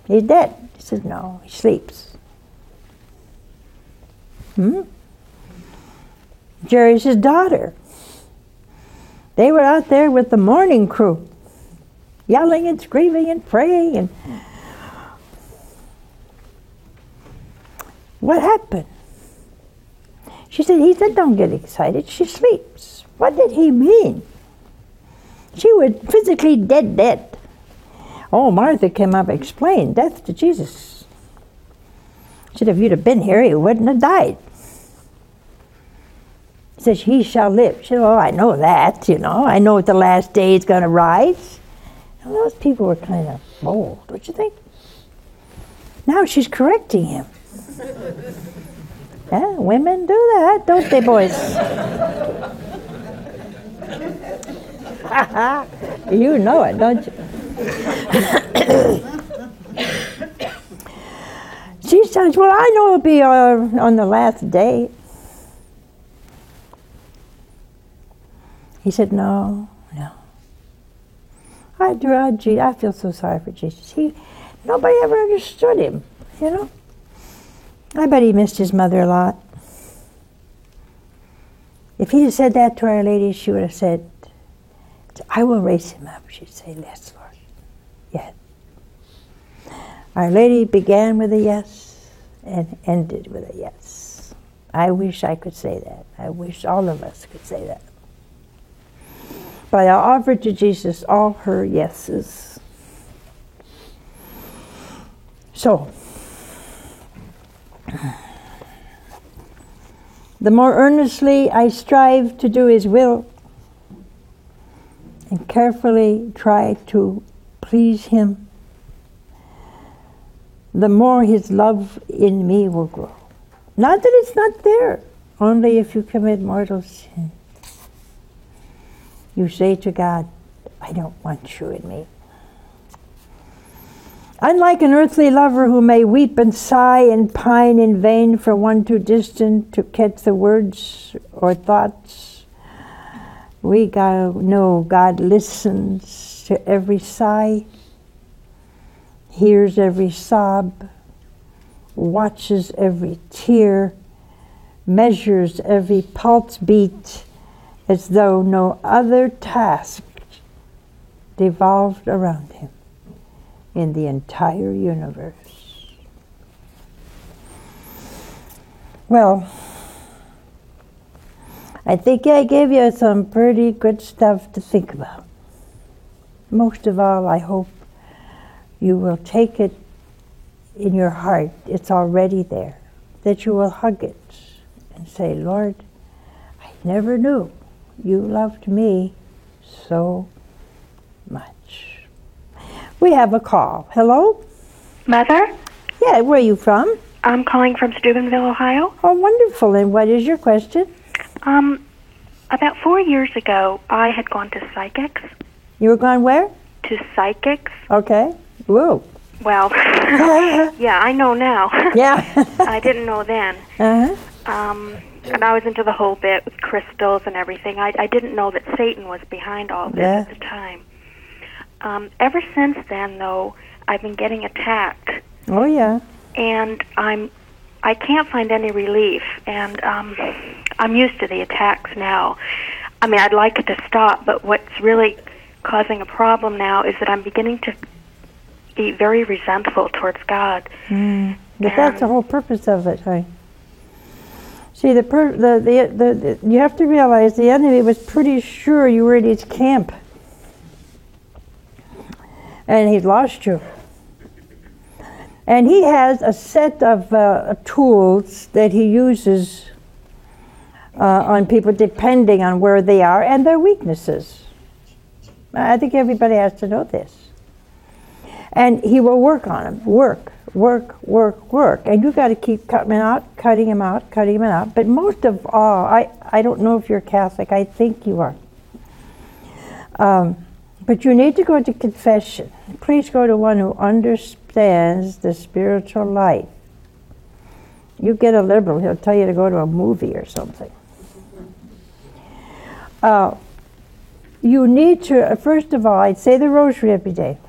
He's dead. He says, no, he sleeps. Jerry's his daughter. They were out there with the morning crew, yelling and screaming and praying. And what happened? He said, don't get excited. She sleeps. What did he mean? She was physically dead. Oh, Martha came up and explained death to Jesus. She said, if you'd have been here, he wouldn't have died. He says, he shall live. She said, oh, I know that, I know at the last day he's going to rise. And those people were kind of bold, don't you think? Now she's correcting him. Yeah, women do that, don't they, boys? You know it, don't you? She says, well, I know it'll be on the last day. He said, no. I feel so sorry for Jesus. Nobody ever understood him, I bet he missed his mother a lot. If he'd have said that to Our Lady, she would have said, I will raise him up. She'd say, yes, Lord. Yes. Our Lady began with a yes and ended with a yes. I wish I could say that. I wish all of us could say that. But I offered to Jesus all her yeses. So, the more earnestly I strive to do his will and carefully try to please him, the more his love in me will grow. Not that it's not there, only if you commit mortal sin. You say to God, I don't want you in me. Unlike an earthly lover who may weep and sigh and pine in vain for one too distant to catch the words or thoughts, we know God listens to every sigh, hears every sob, watches every tear, measures every pulse beat, as though no other task devolved around him in the entire universe. Well, I think I gave you some pretty good stuff to think about. Most of all, I hope you will take it in your heart. It's already there. That you will hug it and say, Lord, I never knew you loved me so much. We have a call. Hello? Mother? Yeah, where are you from? I'm calling from Steubenville, Ohio. Oh, wonderful. And what is your question? About 4 years ago, I had gone to psychics. You were going where? To psychics. Okay. Whoa. Well, yeah, I know now. Yeah. I didn't know then. Uh-huh. And I was into the whole bit with crystals and everything. I didn't know that Satan was behind all this at the time. Ever since then, though, I've been getting attacked. Oh, yeah. And I can't find any relief, and I'm used to the attacks now. I mean, I'd like it to stop, but what's really causing a problem now is that I'm beginning to be very resentful towards God. But that's the whole purpose of it, right? See, you have to realize the enemy was pretty sure you were at his camp. And he'd lost you. And he has a set of tools that he uses on people depending on where they are and their weaknesses. I think everybody has to know this. And he will work on them. Work. And you got to keep cutting him out. But most of all, I don't know if you're Catholic. I think you are. But you need to go to confession. Please go to one who understands the spiritual life. You get a liberal, he'll tell you to go to a movie or something. You need to, first of all, I'd say the rosary every day.